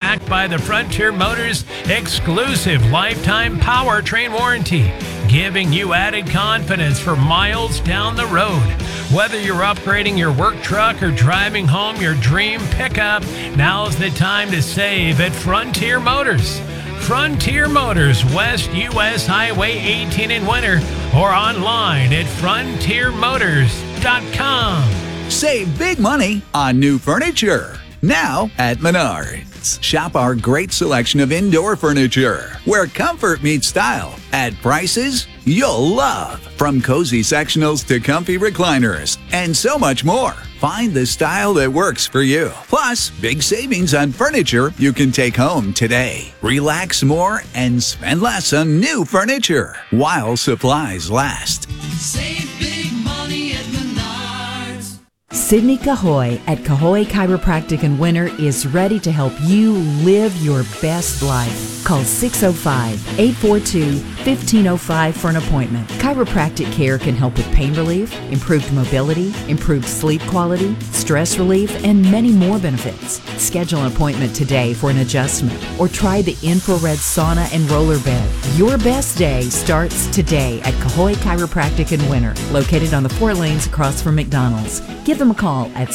backed by the Frontier Motors exclusive lifetime powertrain warranty, giving you added confidence for miles down the road. Whether you're upgrading your work truck or driving home your dream pickup, now's the time to save at Frontier Motors. Frontier Motors, West US Highway 18 in Winter, or online at frontiermotors.com. Save big money on new furniture. Now at Menards. Shop our great selection of indoor furniture, where comfort meets style, at prices you'll love. From cozy sectionals to comfy recliners, and so much more. Find the style that works for you. Plus, big savings on furniture you can take home today. Relax more and spend less on new furniture while supplies last. Save big money at Menards. Sydney Cahoy at Cahoy Chiropractic in Winter is ready to help you live your best life. Call 605-842-1505 for an appointment. Chiropractic care can help with pain relief, improved mobility, improved sleep quality, stress relief, and many more benefits. Schedule an appointment today for an adjustment or try the infrared sauna and roller bed. Your best day starts today at Cahoy Chiropractic in Winter, located on the 4 lanes across from McDonald's. Give them a call at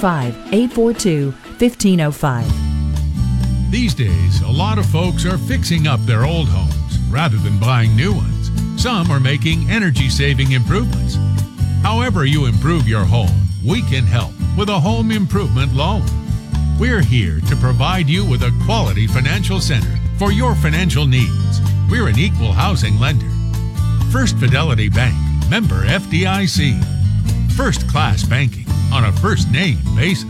605-842-1505. These days, a lot of folks are fixing up their old homes rather than buying new ones. Some are making energy-saving improvements. However you improve your home, we can help with a home improvement loan. We're here to provide you with a quality financial center for your financial needs. We're an equal housing lender. First Fidelity Bank, member FDIC. First-class banking on a first-name basis.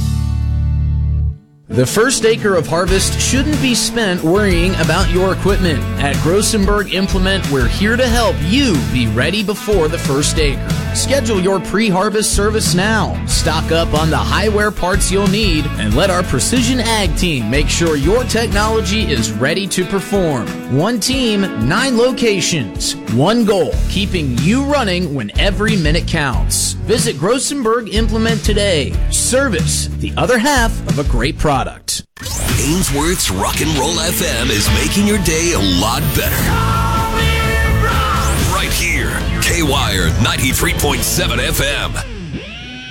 The first acre of harvest shouldn't be spent worrying about your equipment. At Grossenberg Implement, we're here to help you be ready before the first acre. Schedule your pre-harvest service now. Stock up on the high-wear parts you'll need and let our Precision Ag team make sure your technology is ready to perform. One team, 9 locations. One goal, keeping you running when every minute counts. Visit Grossenberg Implement today. Service, the other half of a great product. Ainsworth's Rock and Roll FM is making your day a lot better. Right here, K-Wire 93.7 FM.